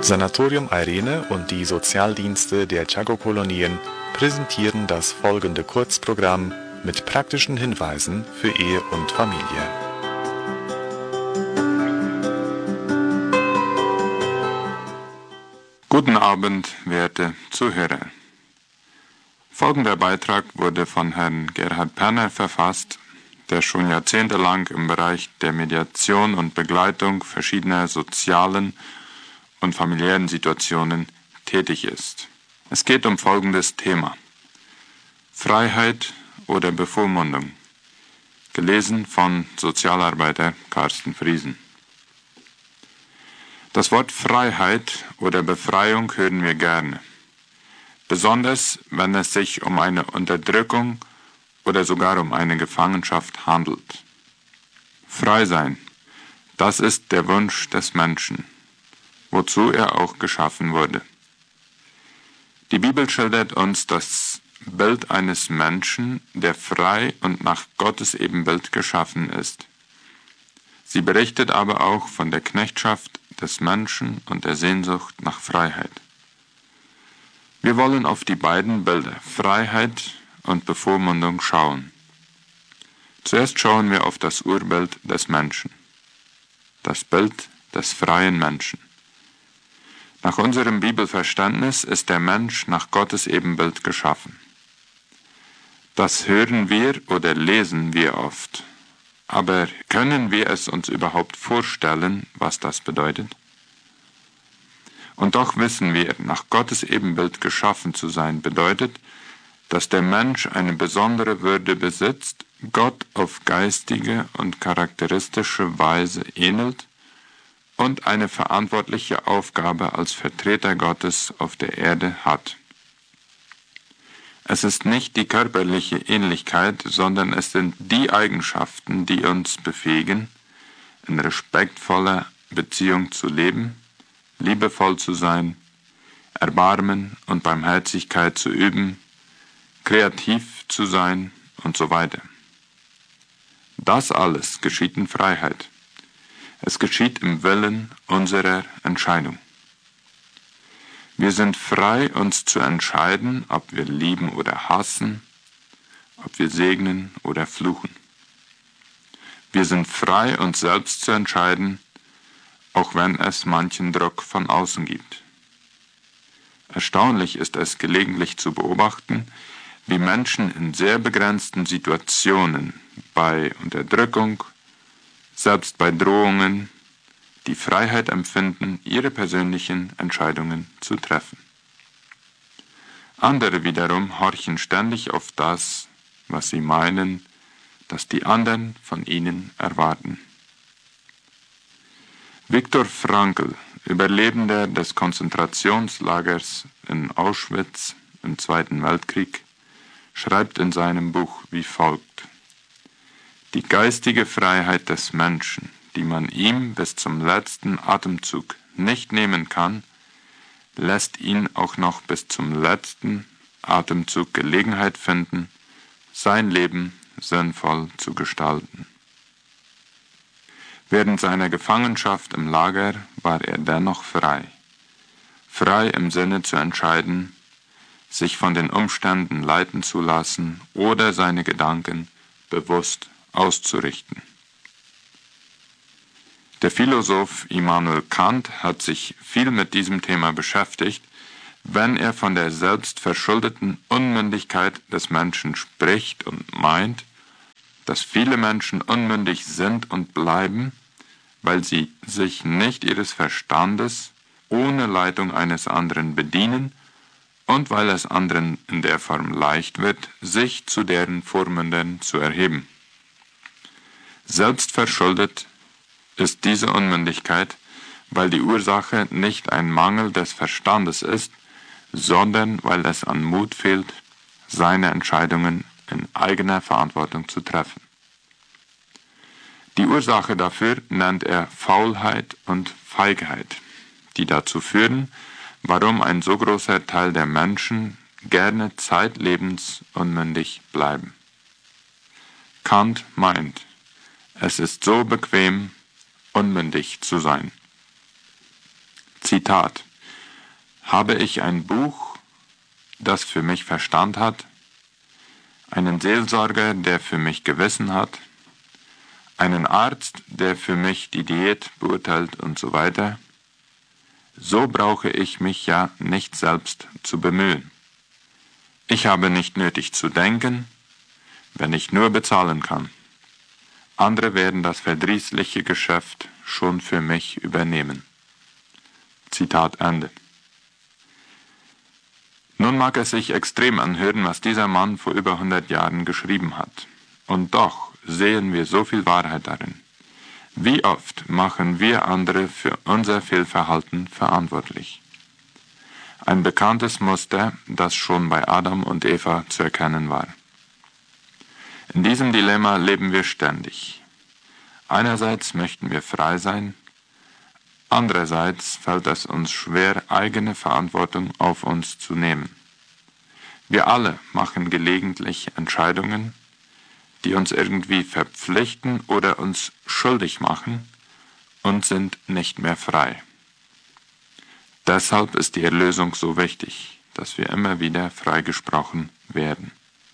Sanatorium Irene und die Sozialdienste der Chaco-Kolonien präsentieren das folgende Kurzprogramm mit praktischen Hinweisen für Ehe und Familie. Guten Abend, werte Zuhörer. Folgender Beitrag wurde von Herrn Gerhard Perner verfasst, der schon jahrzehntelang im Bereich der Mediation und Begleitung verschiedener sozialen und familiären Situationen tätig ist. Es geht um folgendes Thema: Freiheit oder Bevormundung, gelesen von Sozialarbeiter Carsten Friesen. Das Wort Freiheit oder Befreiung hören wir gerne, besonders wenn es sich um eine Unterdrückung oder sogar um eine Gefangenschaft handelt. Frei sein, das ist der Wunsch des Menschen, wozu er auch geschaffen wurde. Die Bibel schildert uns das Bild eines Menschen, der frei und nach Gottes Ebenbild geschaffen ist. Sie berichtet aber auch von der Knechtschaft des Menschen und der Sehnsucht nach Freiheit. Wir wollen auf die beiden Bilder, Freiheit und Bevormundung, schauen. Zuerst schauen wir auf das Urbild des Menschen, das Bild des freien Menschen. Nach unserem Bibelverständnis ist der Mensch nach Gottes Ebenbild geschaffen. Das hören wir oder lesen wir oft. Aber können wir es uns überhaupt vorstellen, was das bedeutet? Und doch wissen wir, nach Gottes Ebenbild geschaffen zu sein, bedeutet, dass der Mensch eine besondere Würde besitzt, Gott auf geistige und charakteristische Weise ähnelt und eine verantwortliche Aufgabe als Vertreter Gottes auf der Erde hat. Es ist nicht die körperliche Ähnlichkeit, sondern es sind die Eigenschaften, die uns befähigen, in respektvoller Beziehung zu leben, liebevoll zu sein, Erbarmen und Barmherzigkeit zu üben, kreativ zu sein und so weiter. Das alles geschieht in Freiheit. Es geschieht im Willen unserer Entscheidung. Wir sind frei, uns zu entscheiden, ob wir lieben oder hassen, ob wir segnen oder fluchen. Wir sind frei, uns selbst zu entscheiden, auch wenn es manchen Druck von außen gibt. Erstaunlich ist es gelegentlich zu beobachten, wie Menschen in sehr begrenzten Situationen, bei Unterdrückung, selbst bei Drohungen, die Freiheit empfinden, ihre persönlichen Entscheidungen zu treffen. Andere wiederum horchen ständig auf das, was sie meinen, dass die anderen von ihnen erwarten. Viktor Frankl, Überlebender des Konzentrationslagers in Auschwitz im Zweiten Weltkrieg, schreibt in seinem Buch wie folgt: Die geistige Freiheit des Menschen, die man ihm bis zum letzten Atemzug nicht nehmen kann, lässt ihn auch noch bis zum letzten Atemzug Gelegenheit finden, sein Leben sinnvoll zu gestalten. Während seiner Gefangenschaft im Lager war er dennoch frei. Frei im Sinne zu entscheiden, sich von den Umständen leiten zu lassen oder seine Gedanken bewusst auszurichten. Der Philosoph Immanuel Kant hat sich viel mit diesem Thema beschäftigt, wenn er von der selbstverschuldeten Unmündigkeit des Menschen spricht und meint, dass viele Menschen unmündig sind und bleiben, weil sie sich nicht ihres Verstandes ohne Leitung eines anderen bedienen und weil es anderen in der Form leicht wird, sich zu deren Vormündern zu erheben. Selbstverschuldet ist diese Unmündigkeit, weil die Ursache nicht ein Mangel des Verstandes ist, sondern weil es an Mut fehlt, seine Entscheidungen in eigener Verantwortung zu treffen. Die Ursache dafür nennt er Faulheit und Feigheit, die dazu führen, warum ein so großer Teil der Menschen gerne zeitlebens unmündig bleiben. Kant meint, es ist so bequem, unmündig zu sein. Zitat: Habe ich ein Buch, das für mich Verstand hat, einen Seelsorger, der für mich Gewissen hat, einen Arzt, der für mich die Diät beurteilt und so weiter, so brauche ich mich ja nicht selbst zu bemühen. Ich habe nicht nötig zu denken, wenn ich nur bezahlen kann. Andere werden das verdrießliche Geschäft schon für mich übernehmen. Zitat Ende. Nun mag es sich extrem anhören, was dieser Mann vor über 100 Jahren geschrieben hat. Und doch sehen wir so viel Wahrheit darin. Wie oft machen wir andere für unser Fehlverhalten verantwortlich? Ein bekanntes Muster, das schon bei Adam und Eva zu erkennen war. In diesem Dilemma leben wir ständig. Einerseits möchten wir frei sein, andererseits fällt es uns schwer, eigene Verantwortung auf uns zu nehmen. Wir alle machen gelegentlich Entscheidungen, die uns irgendwie verpflichten oder uns schuldig machen und sind nicht mehr frei. Deshalb ist die Erlösung so wichtig, dass wir immer wieder freigesprochen werden.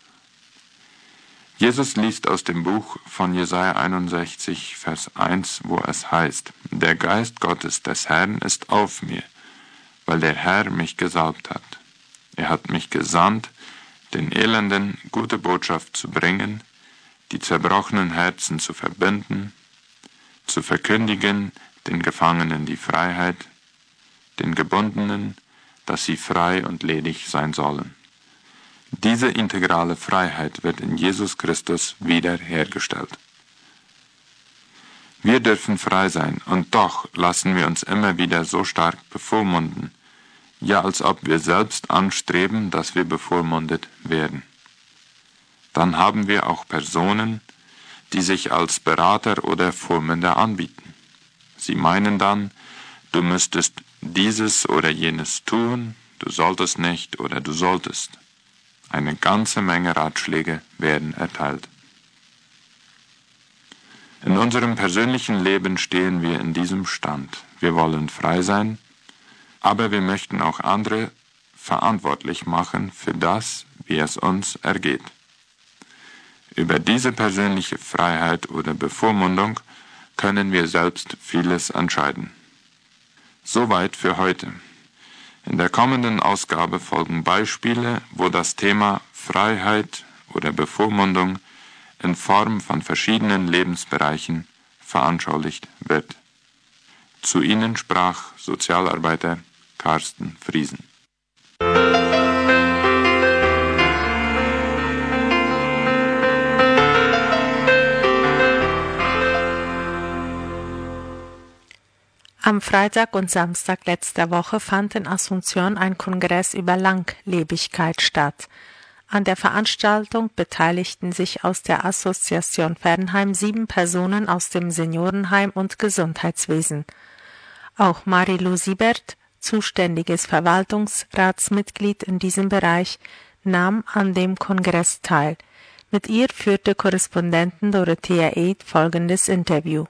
Jesus liest aus dem Buch von Jesaja 61, Vers 1, wo es heißt: Der Geist Gottes des Herrn ist auf mir, weil der Herr mich gesalbt hat. Er hat mich gesandt, den Elenden gute Botschaft zu bringen, die zerbrochenen Herzen zu verbinden, zu verkündigen den Gefangenen die Freiheit, den Gebundenen, dass sie frei und ledig sein sollen. Diese integrale Freiheit wird in Jesus Christus wiederhergestellt. Wir dürfen frei sein, und doch lassen wir uns immer wieder so stark bevormunden, ja, als ob wir selbst anstreben, dass wir bevormundet werden. Dann haben wir auch Personen, die sich als Berater oder Vormünder anbieten. Sie meinen dann, du müsstest dieses oder jenes tun, du solltest nicht oder du solltest. Eine ganze Menge Ratschläge werden erteilt. In unserem persönlichen Leben stehen wir in diesem Stand. Wir wollen frei sein, aber wir möchten auch andere verantwortlich machen für das, wie es uns ergeht. Über diese persönliche Freiheit oder Bevormundung können wir selbst vieles entscheiden. Soweit für heute. In der kommenden Ausgabe folgen Beispiele, wo das Thema Freiheit oder Bevormundung in Form von verschiedenen Lebensbereichen veranschaulicht wird. Zu Ihnen sprach Sozialarbeiter Carsten Friesen. Am Freitag und Samstag letzter Woche fand in Asunción ein Kongress über Langlebigkeit statt. An der Veranstaltung beteiligten sich aus der Assoziation Fernheim 7 Personen aus dem Seniorenheim und Gesundheitswesen. Auch Marilu Siebert, zuständiges Verwaltungsratsmitglied in diesem Bereich, nahm an dem Kongress teil. Mit ihr führte Korrespondentin Dorothea Eid folgendes Interview.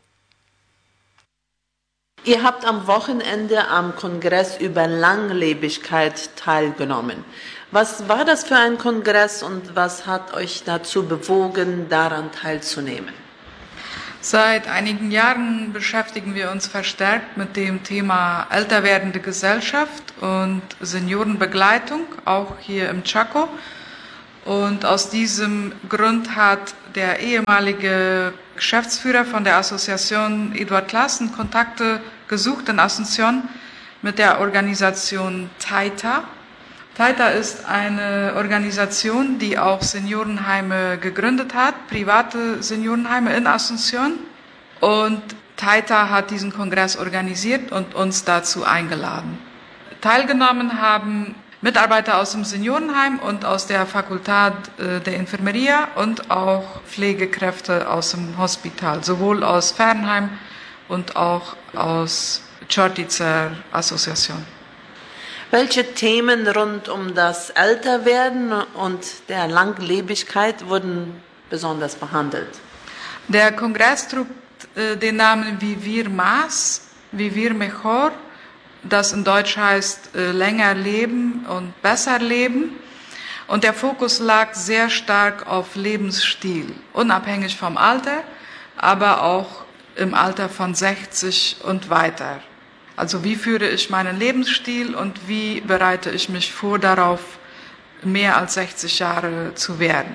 Ihr habt am Wochenende am Kongress über Langlebigkeit teilgenommen. Was war das für ein Kongress und was hat euch dazu bewogen, daran teilzunehmen? Seit einigen Jahren beschäftigen wir uns verstärkt mit dem Thema älter werdende Gesellschaft und Seniorenbegleitung, auch hier im Chaco. Und aus diesem Grund hat der ehemalige Geschäftsführer von der Assoziation Eduard Klassen Kontakte gesucht in Asunción mit der Organisation TAITA. TAITA ist eine Organisation, die auch Seniorenheime gegründet hat, private Seniorenheime in Asunción. Und TAITA hat diesen Kongress organisiert und uns dazu eingeladen. Teilgenommen haben Mitarbeiter aus dem Seniorenheim und aus der Fakultad der Enfermería und auch Pflegekräfte aus dem Hospital, sowohl aus Fernheim und auch aus Chortitzer Assoziation. Welche Themen rund um das Älterwerden und der Langlebigkeit wurden besonders behandelt? Der Kongress trug den Namen Vivir Más, Vivir Mejor das in Deutsch heißt länger leben und besser leben. Und der Fokus lag sehr stark auf Lebensstil, unabhängig vom Alter, aber auch im Alter von 60 und weiter. Also wie führe ich meinen Lebensstil und wie bereite ich mich vor darauf, mehr als 60 Jahre zu werden.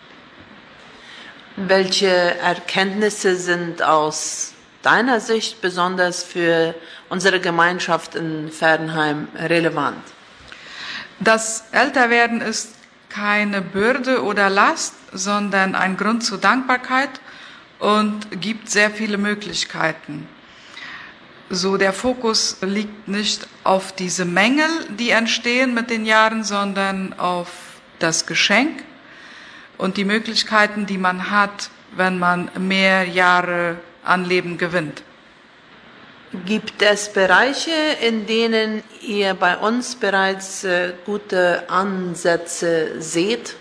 Welche Erkenntnisse sind aus deiner Sicht besonders für unsere Gemeinschaft in Fernheim relevant? Das Älterwerden ist keine Bürde oder Last, sondern ein Grund zur Dankbarkeit und gibt sehr viele Möglichkeiten. So, der Fokus liegt nicht auf diese Mängel, die entstehen mit den Jahren, sondern auf das Geschenk und die Möglichkeiten, die man hat, wenn man mehr Jahre an Leben gewinnt. Gibt es Bereiche, in denen ihr bei uns bereits gute Ansätze seht?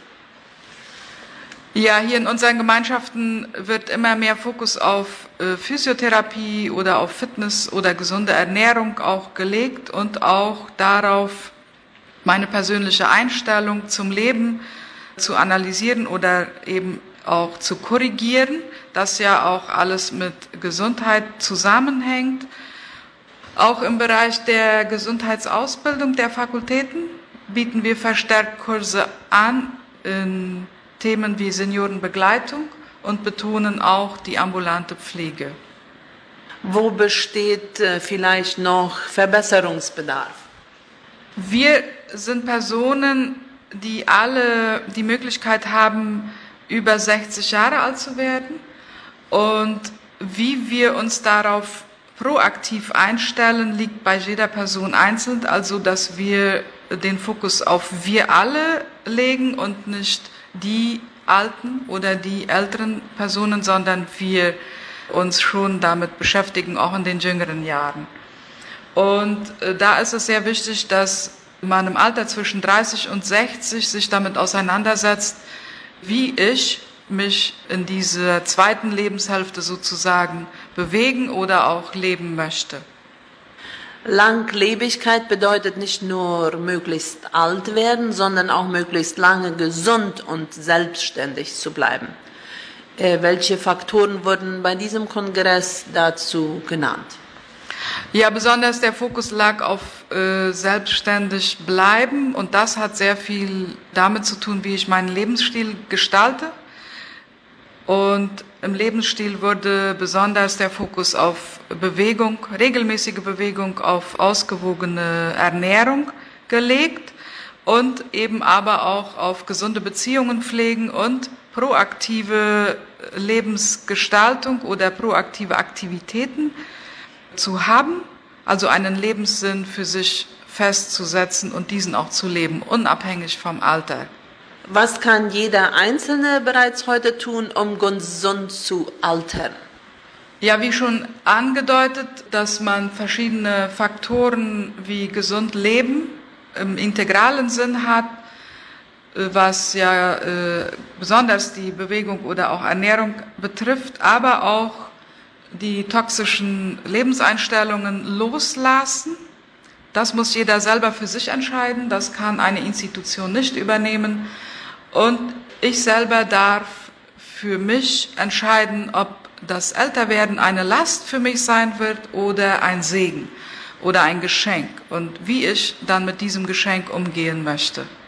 Ja, hier in unseren Gemeinschaften wird immer mehr Fokus auf Physiotherapie oder auf Fitness oder gesunde Ernährung auch gelegt und auch darauf, meine persönliche Einstellung zum Leben zu analysieren oder eben auch zu korrigieren, das ja auch alles mit Gesundheit zusammenhängt. Auch im Bereich der Gesundheitsausbildung der Fakultäten bieten wir verstärkt Kurse an in Themen wie Seniorenbegleitung und betonen auch die ambulante Pflege. Wo besteht vielleicht noch Verbesserungsbedarf? Wir sind Personen, die alle die Möglichkeit haben, über 60 Jahre alt zu werden. Und wie wir uns darauf proaktiv einstellen, liegt bei jeder Person einzeln. Also, dass wir den Fokus auf wir alle legen und nicht die alten oder die älteren Personen, sondern wir uns schon damit beschäftigen, auch in den jüngeren Jahren. Und da ist es sehr wichtig, dass man im Alter zwischen 30 und 60 sich damit auseinandersetzt, wie ich mich in dieser zweiten Lebenshälfte sozusagen bewegen oder auch leben möchte. Langlebigkeit bedeutet nicht nur möglichst alt werden, sondern auch möglichst lange gesund und selbstständig zu bleiben. Welche Faktoren wurden bei diesem Kongress dazu genannt? Ja, besonders der Fokus lag auf selbstständig bleiben und das hat sehr viel damit zu tun, wie ich meinen Lebensstil gestalte. Und im Lebensstil wurde besonders der Fokus auf Bewegung, regelmäßige Bewegung, auf ausgewogene Ernährung gelegt und eben aber auch auf gesunde Beziehungen pflegen und proaktive Lebensgestaltung oder proaktive Aktivitäten zu haben, also einen Lebenssinn für sich festzusetzen und diesen auch zu leben, unabhängig vom Alter. Was kann jeder Einzelne bereits heute tun, um gesund zu altern? Ja, wie schon angedeutet, dass man verschiedene Faktoren wie gesund leben im integralen Sinn hat, was ja besonders die Bewegung oder auch Ernährung betrifft, aber auch die toxischen Lebenseinstellungen loslassen. Das muss jeder selber für sich entscheiden, das kann eine Institution nicht übernehmen. Und ich selber darf für mich entscheiden, ob das Älterwerden eine Last für mich sein wird oder ein Segen oder ein Geschenk und wie ich dann mit diesem Geschenk umgehen möchte.